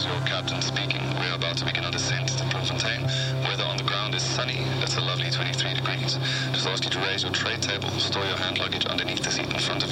your captain speaking. We are about to begin our descent to Bloemfontein. Weather on the ground is sunny. It's a lovely 23 degrees. Just ask you to raise your tray table, store your hand luggage underneath the seat in front of